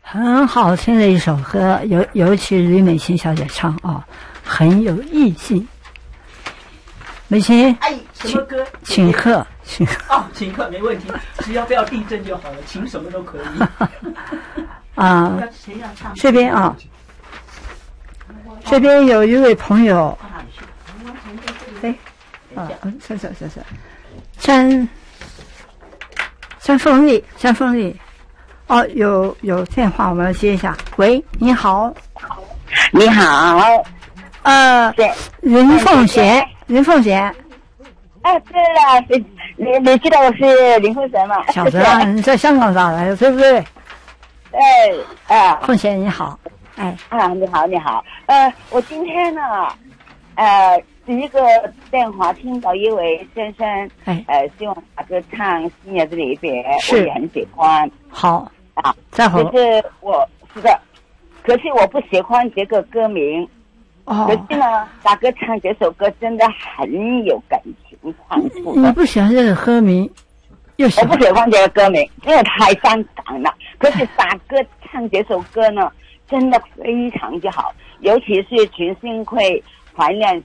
很好听的一首歌，尤其吕美琴小姐唱很有意境。美琴， 什么歌？ 请客。 请客没问题，只要不要地震就好了，请什么都可以。谁要唱？ 这边这边有一位朋友，山凤丽，有电话，我们要接一下。喂，你好。 你好。 林凤贤。 对了，你知道我是林凤贤吗？ 晓得啊，你在香港打来的，对不对？凤贤你好。 你好。我今天呢，第一个电话听到一位先生，希望打歌唱《新夜的离别》，我也很喜欢。 好再会。 可是我不喜欢这个歌名。可是呢，打歌唱这首歌真的很有感情， 你不喜欢这个歌名？ 我不喜欢这个歌名，因为太伤感了。可是打歌唱这首歌呢，真的非常之好，尤其是群星会怀念